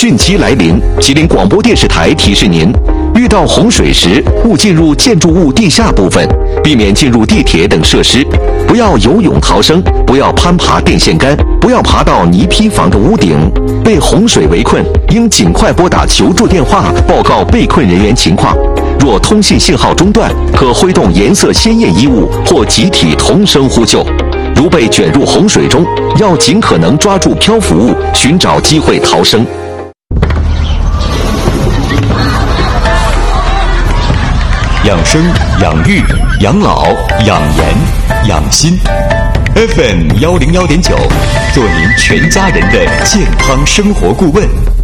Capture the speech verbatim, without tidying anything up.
汛期来临，吉林广播电视台提示您：遇到洪水时，勿进入建筑物地下部分，避免进入地铁等设施，不要游泳逃生，不要攀爬电线杆，不要爬到泥坯房的屋顶。被洪水围困，应尽快拨打求助电话，报告被困人员情况。若通信信号中断，可挥动颜色鲜艳衣物或集体同声呼救。如被卷入洪水中，要尽可能抓住漂浮物，寻找机会逃生。 养生、养育、养老、养颜、养心。F M 幺零幺点九，做您全家人的健康生活顾问。